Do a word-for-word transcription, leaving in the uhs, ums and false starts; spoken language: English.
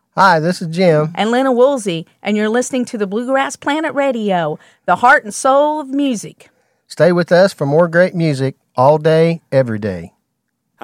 Hi, this is Jim. And Lena Woolsey, and you're listening to the Bluegrass Planet Radio, the heart and soul of music. Stay with us for more great music all day, every day.